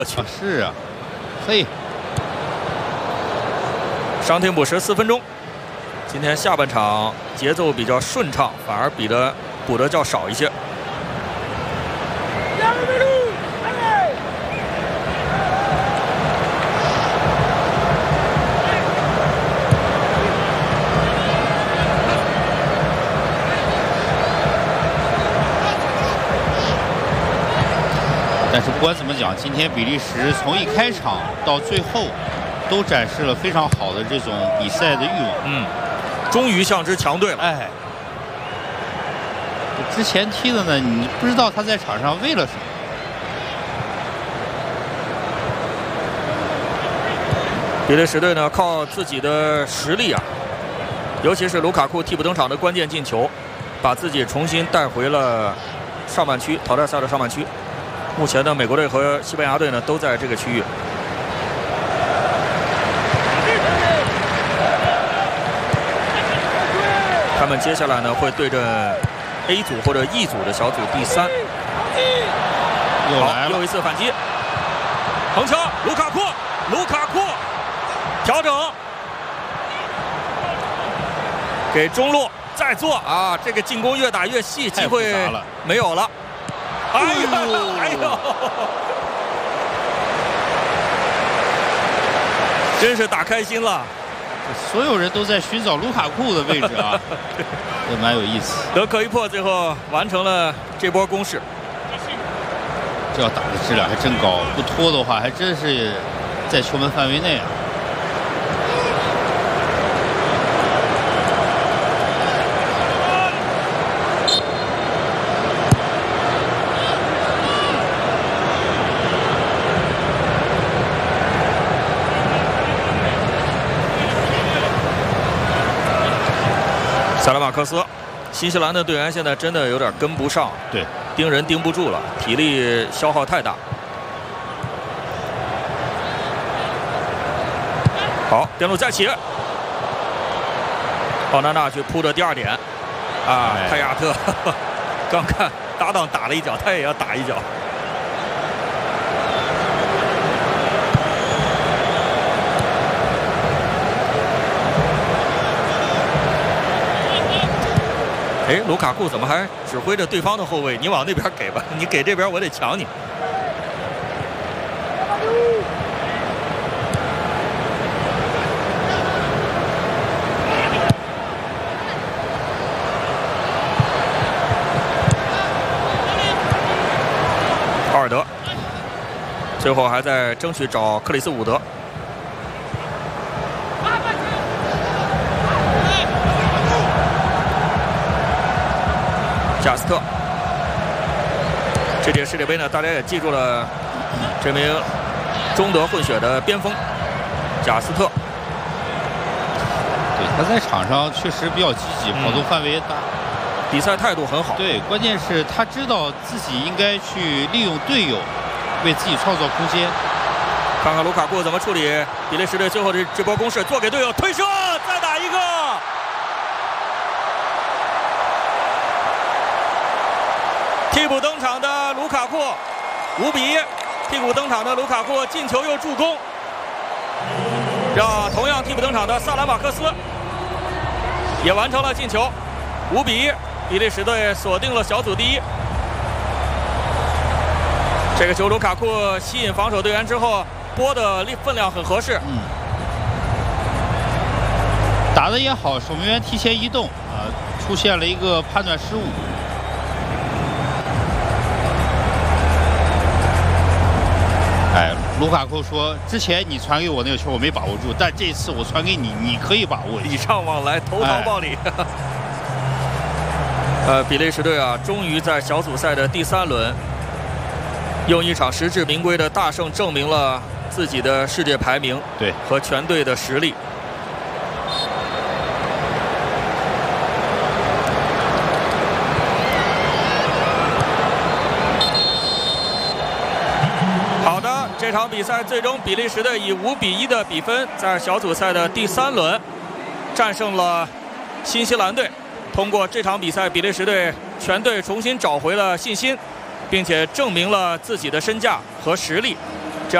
是啊，嘿， 伤停补时4分钟。今天下半场节奏比较顺畅，反而补得较少一些。 但是不管怎么讲，今天比利时从一开场到最后，都展示了非常好的这种比赛的欲望。 终于像支强队了。 哎，之前踢的呢，你不知道他在场上为了什么。 比利时队呢，靠自己的实力啊，尤其是卢卡库替补登场的关键进球，把自己重新带回了上半区淘汰赛的上半区。目前呢，美国队和西班牙队呢都在这个区域。他们接下来呢会对阵 A 组或者 E 组的小组第3。好，又一次反击，横敲，卢卡库调整，给中路再做啊！这个进攻越打越细，机会没有了。哎呦！真是打开心了。 所有人都在寻找卢卡库的位置啊，也蛮有意思。 德克一破，最后完成了这波攻势。 这要打的质量还真高，不拖的话还真是在球门范围内啊。 萨拉马克斯，新西兰的队员现在真的有点跟不上， 对， 盯人盯不住了，体力消耗太大。好，边路再起，奥纳纳去扑的第2点，啊，泰亚特刚看搭档打了一脚，他也要打一脚。哎，卢卡库怎么还指挥着对方的后卫？你往那边给吧，你给这边我得抢你。奥尔德最后还在争取找克里斯伍德。贾斯特，这届世界杯呢，大家也记住了这名中德混血的边锋贾斯特。 对，他在场上确实比较积极，跑动范围也大， 比赛态度很好。 对，关键是他知道自己应该去利用队友，为自己创造空间。 看看卢卡库怎么处理比利时队最后的这波攻势，做给队友推射，再打一个。替补登场的卢卡库5比1，替补登场的卢卡库进球又助攻，让同样替补登场的萨拉马克斯也完成了进球，5比1，比利时队锁定了小组第1。这个球卢卡库吸引防守队员之后，拨的分量很合适。 打得也好，守门员提前移动啊，出现了一个判断失误。哎，卢卡库说：“之前你传给我那个球我没把握住，但这一次我传给你，你可以把握。” 礼尚往来，投桃报李。比利时队啊，终于在小组赛的第3轮，用一场实至名归的大胜，证明了自己的世界排名， 对， 和全队的实力。这场比赛最终比利时队以5比1的比分，在小组赛的第3轮战胜了新西兰队。通过这场比赛，比利时队全队重新找回了信心，并且证明了自己的身价和实力。